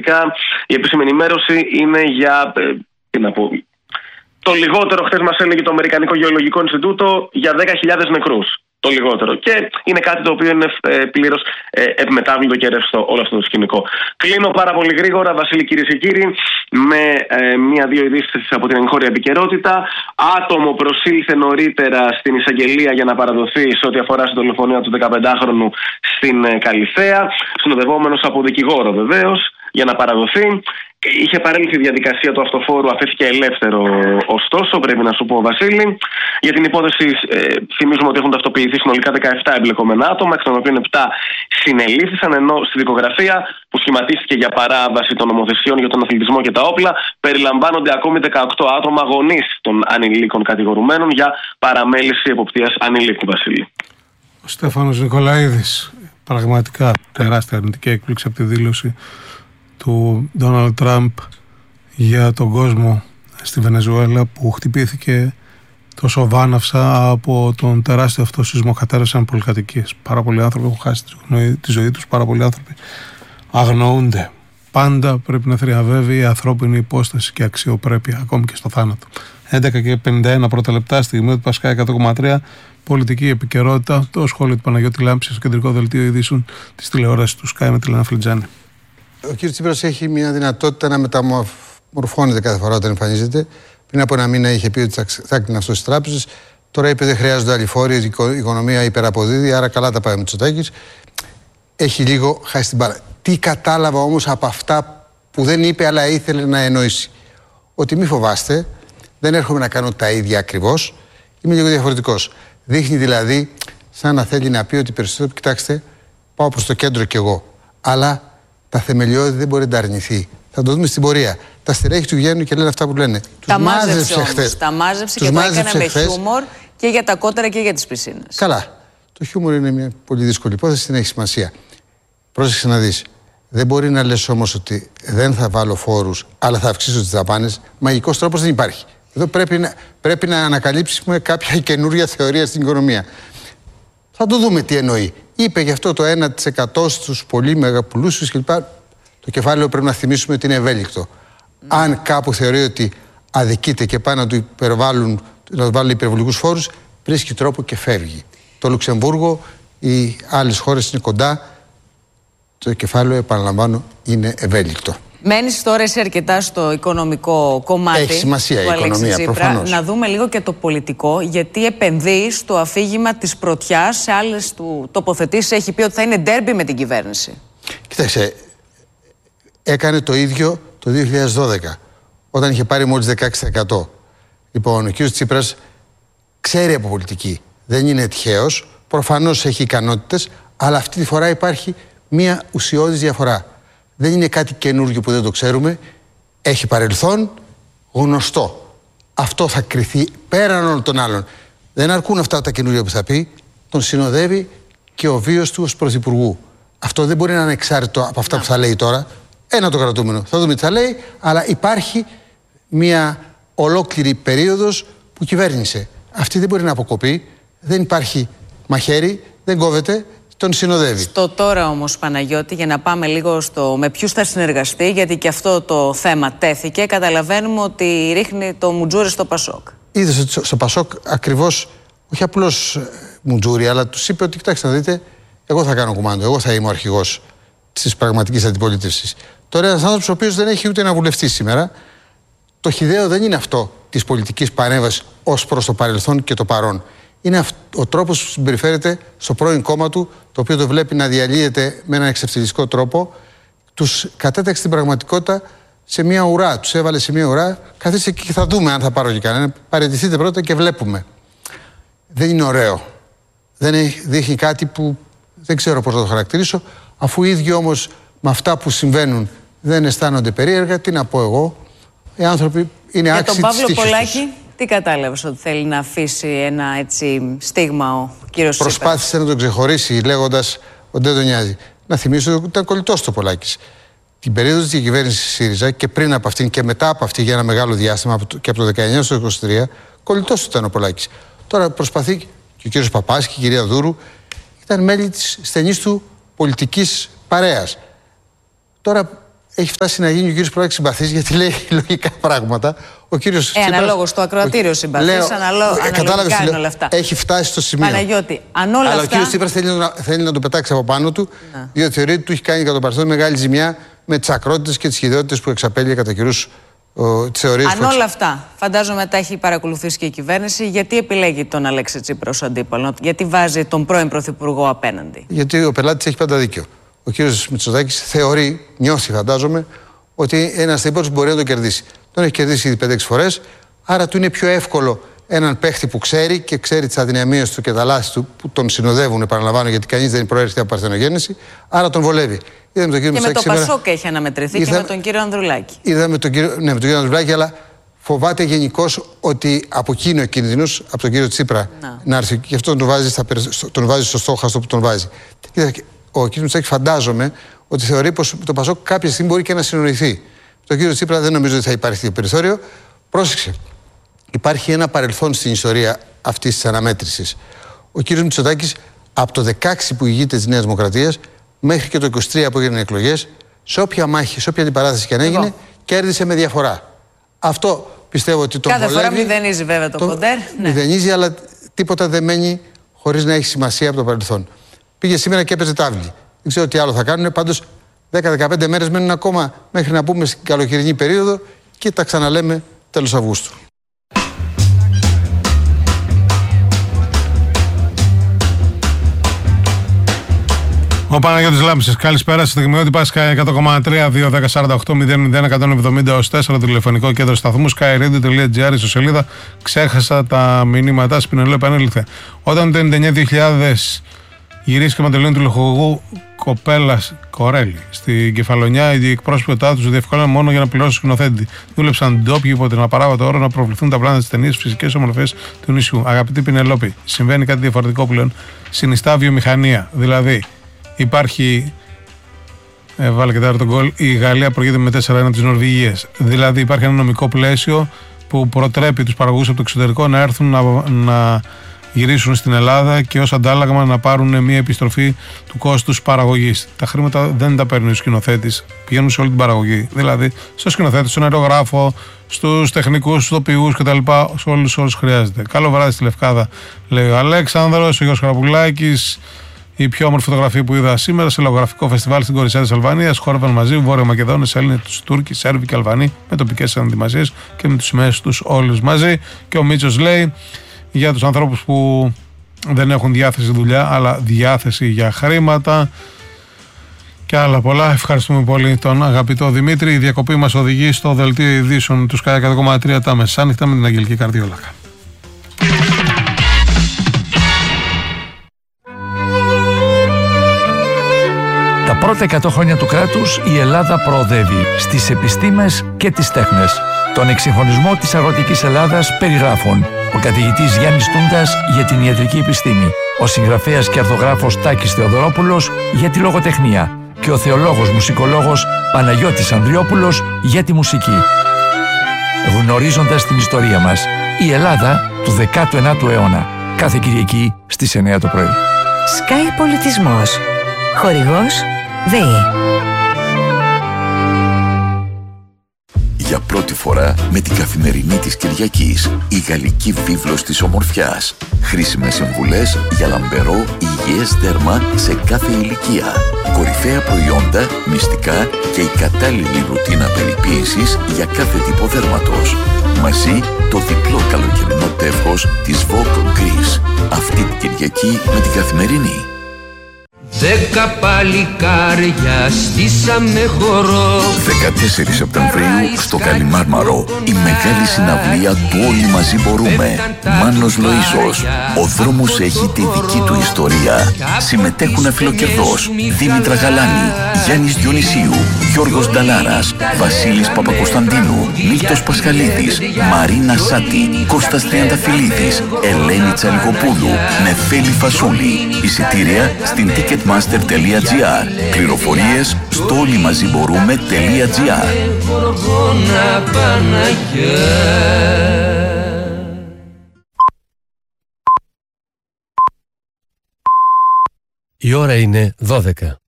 ουσιαστικά η επίσημη ενημέρωση είναι για. Το λιγότερο, χθες μας έλεγε το Αμερικανικό Γεωλογικό Ινστιτούτο, για 10.000 νεκρούς. Το λιγότερο. Και είναι κάτι το οποίο είναι πλήρως ευμετάβλητο και ρευστό όλο αυτό το σκηνικό. Κλείνω πάρα πολύ γρήγορα, Βασίλη, κυρίες και κύριοι, με μία-δύο ειδήσεις από την εγχώρια επικαιρότητα. Άτομο προσήλθε νωρίτερα στην εισαγγελία για να παραδοθεί σε ό,τι αφορά στην δολοφονία του 15χρονου στην Καλιθέα, συνοδευόμενος από δικηγόρο βεβαίως, για να παραδοθεί. Είχε παρέλθει η διαδικασία του αυτοφόρου, αφέθηκε ελεύθερο ωστόσο, πρέπει να σου πω, Βασίλη. Για την υπόθεση θυμίζουμε ότι έχουν ταυτοποιηθεί συνολικά 17 εμπλεκόμενα άτομα, εκ των οποίων 7 συνελήφθησαν, ενώ στη δικογραφία που σχηματίστηκε για παράβαση των νομοθεσιών για τον αθλητισμό και τα όπλα περιλαμβάνονται ακόμη 18 άτομα γονείς των ανηλίκων κατηγορουμένων για παραμέληση εποπτείας ανηλίκου, Βασίλη. Ο Στέφανος Νικολαίδης, πραγματικά τεράστια αρνητική έκπληξη από τη δήλωση του Ντόναλντ Τραμπ για τον κόσμο στη Βενεζουέλα, που χτυπήθηκε τόσο βάναυσα από τον τεράστιο αυτό σεισμό, κατέρευσαν πολυκατοικίες. Πάρα πολλοί άνθρωποι έχουν χάσει τη ζωή τους, πάρα πολλοί άνθρωποι αγνοούνται. Πάντα πρέπει να θριαβεύει η ανθρώπινη υπόσταση και αξιοπρέπεια, ακόμη και στο θάνατο. 11:51 πρώτα λεπτά, στιγμή του Πασχά 100,3. Πολιτική επικαιρότητα, το σχόλιο του Παναγιώτη Λάμψη στο κεντρικό δελτίο ειδήσεων της τηλεόρασης του Sky με τη Λένα Φλιτζάνη. Ο κ. Τσίπρας έχει μια δυνατότητα να μεταμορφώνεται κάθε φορά όταν εμφανίζεται. Πριν από ένα μήνα είχε πει ότι θα έκλεινε αυτό στις τράπεζες. Τώρα είπε δεν χρειάζονται άλλοι φόροι, η οικονομία υπεραποδίδει, άρα καλά τα πάει ο Μητσοτάκης. Έχει λίγο χάσει την μπάλα. Τι κατάλαβα όμως από αυτά που δεν είπε, αλλά ήθελε να εννοήσει? Ότι μη φοβάστε, δεν έρχομαι να κάνω τα ίδια ακριβώς. Είμαι λίγο διαφορετικός. Δείχνει δηλαδή σαν να θέλει να πει ότι περισσότερο, κοιτάξτε, πάω προς το κέντρο κι εγώ. Αλλά τα θεμελιώδη δεν μπορεί να τα αρνηθεί. Θα το δούμε στην πορεία. Τα στελέχη του βγαίνουν και λένε αυτά που λένε. Τα μάζεψε χθες. Τα μάζεψε και τα έκανε με χιούμορ και για τα κότερα και για τις πισίνες. Καλά. Το χιούμορ είναι μια πολύ δύσκολη υπόθεση, δεν έχει σημασία. Πρόσεξε να δεις. Δεν μπορεί να λες όμως ότι δεν θα βάλω φόρους, αλλά θα αυξήσω τις δαπάνες. Μαγικός τρόπος δεν υπάρχει. Εδώ πρέπει να ανακαλύψουμε κάποια καινούρια θεωρία στην οικονομία. Θα το δούμε τι εννοεί. Είπε γι' αυτό το 1% στους πολύ μεγαπλούσιους κλπ. Το κεφάλαιο πρέπει να θυμίσουμε ότι είναι ευέλικτο. Αν κάπου θεωρεί ότι αδικείται και πάνε να του βάλουν υπερβολικούς φόρους, βρίσκει τρόπο και φεύγει. Το Λουξεμβούργο, οι άλλες χώρες είναι κοντά. Το κεφάλαιο, επαναλαμβάνω, είναι ευέλικτο. Μένεις τώρα εσύ αρκετά στο οικονομικό κομμάτι. Έχει σημασία η οικονομία, προφανώς. Να δούμε λίγο και το πολιτικό, γιατί επενδύει στο αφήγημα της πρωτιάς. Σε άλλες του τοποθετήσεις έχει πει ότι θα είναι ντέρμπι με την κυβέρνηση. Κοίταξε, έκανε το ίδιο το 2012, όταν είχε πάρει μόλις 16%. Λοιπόν, ο κ. Τσίπρας ξέρει από πολιτική. Δεν είναι τυχαίος. Προφανώς έχει ικανότητες, αλλά αυτή τη φορά υπάρχει μία ουσιώδης διαφορά. Δεν είναι κάτι καινούργιο που δεν το ξέρουμε. Έχει παρελθόν γνωστό. Αυτό θα κριθεί πέραν όλων των άλλων. Δεν αρκούν αυτά τα καινούργια που θα πει. Τον συνοδεύει και ο βίος του ως πρωθυπουργού. Αυτό δεν μπορεί να είναι ανεξάρτητο από αυτά που θα λέει τώρα. Ένα το κρατούμενο. Θα δούμε τι θα λέει, αλλά υπάρχει μια ολόκληρη περίοδος που κυβέρνησε. Αυτή δεν μπορεί να αποκοπεί. Δεν υπάρχει μαχαίρι, δεν κόβεται. Τον συνοδεύει. Στο τώρα όμως, Παναγιώτη, για να πάμε λίγο στο με ποιους θα συνεργαστεί, γιατί και αυτό το θέμα τέθηκε, καταλαβαίνουμε ότι ρίχνει το μουτζούρι στο Πασόκ. Είδες ότι στο Πασόκ ακριβώς, όχι απλώς μουτζούρι, αλλά τους είπε ότι κοιτάξτε να δείτε, εγώ θα κάνω κουμάντο, εγώ θα είμαι ο αρχηγός της πραγματικής αντιπολίτευσης. Τώρα ένας άνθρωπος ο οποίος δεν έχει ούτε ένα βουλευτή σήμερα. Το χυδαίο δεν είναι αυτό της πολιτικής παρέμβασης ως προς το παρελθόν και το παρόν. Είναι ο τρόπος που συμπεριφέρεται στο πρώην κόμμα του, το οποίο το βλέπει να διαλύεται με έναν εξευθυλιστικό τρόπο. Τους κατέταξε την πραγματικότητα σε μια ουρά. Τους έβαλε σε μια ουρά. Καθίστε και θα δούμε αν θα πάρω και κανένα. Παραιτηθείτε πρώτα και βλέπουμε. Δεν είναι ωραίο. Δεν δείχνει κάτι που δεν ξέρω πώς να το χαρακτηρίσω. Αφού οι ίδιοι όμως με αυτά που συμβαίνουν δεν αισθάνονται περίεργα, τι να πω εγώ. Οι άνθρωποι είναι άξιοι της τύχης τους. Για τον Παύλο Πολάκη, τι κατάλαβες ότι θέλει να αφήσει ένα έτσι στίγμα ο κύριος Τσίπρας? Προσπάθησε να τον ξεχωρίσει λέγοντας ότι δεν τον νοιάζει. Να θυμίσω ότι ήταν κολλητός το Πολάκης. Την περίοδο της διακυβέρνησης ΣΥΡΙΖΑ και πριν από αυτήν και μετά από αυτή για ένα μεγάλο διάστημα, και από το 19 στο 23, κολλητός ήταν ο Πολάκης. Τώρα προσπαθεί και ο κύριος Παπάς και η κυρία Δούρου ήταν μέλη της στενής του πολιτικής παρέας. Τώρα έχει φτάσει να γίνει ο κύριος Προδάκης συμπαθής, γιατί λέει λογικά πράγματα. Ο κύριος Τσίπρας, αναλόγως στο ακροατήριο συμπαθής, αναλογικά είναι όλα αυτά. Έχει φτάσει στο σημείο. Παναγιώτη, αν όλα αλλά αυτά... ο κύριος Τσίπρας θέλει να το πετάξει από πάνω του, διότι θεωρεί ότι του έχει κάνει κατά το παρελθόν μεγάλη ζημιά με τις ακρότητες και τις χυδαιότητες που εξαπέλυε κατά καιρούς τις θεωρίες. Αν όλα αυτά, φαντάζομαι τα έχει παρακολουθήσει και η κυβέρνηση, γιατί επιλέγει τον Αλέξη Τσίπρα ως αντίπαλο, γιατί βάζει τον πρώην Πρωθυπουργό απέναντι? Γιατί ο πελάτης έχει πάντα δίκιο. Ο κύριος Μητσοτάκης θεωρεί, νιώθει φαντάζομαι, ότι ένας αντίπαλος μπορεί να τον κερδίσει. Τον έχει κερδίσει ήδη 5-6 φορές, άρα του είναι πιο εύκολο έναν παίχτη που ξέρει και ξέρει τις αδυναμίες του και τα λάθη του που τον συνοδεύουν, επαναλαμβάνω, γιατί κανείς δεν προέρχεται από παρθενογέννηση, άρα τον βολεύει. Και με το Πασόκ έχει αναμετρηθεί και με τον κύριο Ανδρουλάκη. Είδαμε τον κύριο Ανδρουλάκη, αλλά φοβάται γενικώς ότι από εκεί είναι ο κίνδυνος, από τον κύριο Τσίπρα να έρθει. Και αυτό τον βάζει στο στόχαστο που τον βάζει. Ο κ. Μητσοτάκης φαντάζομαι ότι θεωρεί πως το Πασόκ κάποια στιγμή μπορεί και να συνοηθεί. Το κύριο Τσίπρα δεν νομίζω ότι θα υπάρχει τέτοιο περιθώριο. Πρόσεξε. Υπάρχει ένα παρελθόν στην ιστορία αυτής της αναμέτρησης. Ο κ. Μητσοτάκης από το 16 που ηγείται της Νέας Δημοκρατίας μέχρι και το 23 που έγιναν εκλογές, σε όποια μάχη, σε όποια αντιπαράθεση και αν έγινε, κέρδισε με διαφορά. Αυτό πιστεύω ότι τον βολεύει. Κάθε φορά μηδενίζει βέβαια το κοντέρ. Μηδενίζει, αλλά τίποτα δεν μένει χωρίς να έχει σημασία από το παρελθόν. Πήγε σήμερα και έπαιζε τάβλη. Δεν ξέρω τι άλλο θα κάνουν. Πάντως 10-15 μέρες μένουν ακόμα μέχρι να πούμε στην καλοκαιρινή περίοδο και τα ξαναλέμε τέλος Αυγούστου. Ο Παναγιώτης Λάμπησης, καλησπέρα. Στη στιγμή ότι πάει Sky 100,3-2-10-48-0-170-170 τηλεφωνικό κέντρο σταθμού skyradio.gr, ιστοσελίδα. Ξέχασα τα μηνύματά σου, Πινελόπη, επανέλθε. Όταν το 99-2000 γυρίστηκε με το τελείωμα του λογογού Κοπέλας Κορέλη στην Κεφαλονιά, οι εκπρόσωποι του διευκόλυναν μόνο για να πληρώσουν σκηνοθέτη. Δούλεψαν ντόπιοι υπό την απαράβατο όρο να προβληθούν τα πλάνα τη ταινία φυσικές ομορφές του νησιού. Αγαπητή Πινελόπη, συμβαίνει κάτι διαφορετικό πλέον. Συνιστά βιομηχανία. Δηλαδή, υπάρχει. Βάλε και τώρα τον γκολ. Η Γαλλία προηγείται με 4-1 από τις Νορβηγίες. Δηλαδή, υπάρχει ένα νομικό πλαίσιο που προτρέπει τους παραγωγούς από το εξωτερικό να έρθουν να γυρίσουν στην Ελλάδα και ως αντάλλαγμα να πάρουν μια επιστροφή του κόστους παραγωγής. Τα χρήματα δεν τα παίρνει ο σκηνοθέτης, πηγαίνουν σε όλη την παραγωγή. Δηλαδή, στο σκηνοθέτη, στον αερογράφο, στους τεχνικούς, στους τοπιούς κτλ. Σε όλους όσους χρειάζεται. Καλό βράδυ στη Λευκάδα, λέει ο Αλέξανδρος, ο Γιώργος Χαραπουλάκης. Η πιο όμορφη φωτογραφία που είδα σήμερα σε λογογραφικό φεστιβάλ στην Κορισιά της Αλβανίας. Χόρευαν μαζί Βόρειο Μακεδόνες, Έλληνες, Τούρκοι, Σέρβοι και Αλβανοί με τοπικές ενδυμασίες και με τους σημαίες τους όλους μαζί. Και ο Μίτσος λέει για τους ανθρώπους που δεν έχουν διάθεση δουλειά, αλλά διάθεση για χρήματα και άλλα πολλά. Ευχαριστούμε πολύ τον αγαπητό Δημήτρη. Η διακοπή μας οδηγεί στο δελτίο ειδήσεων του Sky 100,3 τα μεσάνυχτα με την Αγγελική Καρδιόλακα. Τα πρώτα 100 χρόνια του κράτους η Ελλάδα προοδεύει στις επιστήμες και τις τέχνες. Τον εξυγχρονισμό της αγροτικής Ελλάδας περιγράφουν ο καθηγητής Γιάννης Τούντας για την ιατρική επιστήμη, ο συγγραφέας και αρθογράφος Τάκης Θεοδωρόπουλος για τη λογοτεχνία και ο θεολόγος μουσικολόγος Παναγιώτης Ανδριόπουλος για τη μουσική. Γνωρίζοντας την ιστορία μας, η Ελλάδα του 19ου αιώνα. Κάθε Κυριακή στις 9 το πρωί. Sky Πολιτισμός. Χορηγός ΔΕΗ. Για πρώτη φορά με την Καθημερινή της Κυριακής, η γαλλική βίβλος της ομορφιάς. Χρήσιμες συμβουλές για λαμπερό, υγιές δέρμα σε κάθε ηλικία. Κορυφαία προϊόντα, μυστικά και η κατάλληλη ρουτίνα περιποίησης για κάθε τύπο δέρματος. Μαζί το διπλό καλοκαιρινό τεύχος της Vogue Greece. Αυτή την Κυριακή με την Καθημερινή. 10 παλικάρια στήσαμε χορό. 14 Σεπτεμβρίου στο Καλιμάρμαρο, η μεγάλη συναυλία του Όλοι Μαζί Μπορούμε. Μάνος Λοΐζος. Ο δρόμος έχει τη δική του ιστορία. Συμμετέχουν αφιλοκερδός Δήμητρα Γαλάνη, Γιάννης Διονυσίου, Γιώργος Νταλάρας, Βασίλης Παπακοσταντίνου, Μίλτος Πασχαλίδης, Μαρίνα Σάτη, Κώστας Τριανταφυλλίδης, Ελένη Τσαλικοπούλου, Νεφέλη Φασούλη. Εισιτήρια στην ticketmaster.gr. Πληροφορίες στο όλοιμαζιμπορούμε.gr. Η ώρα είναι 12.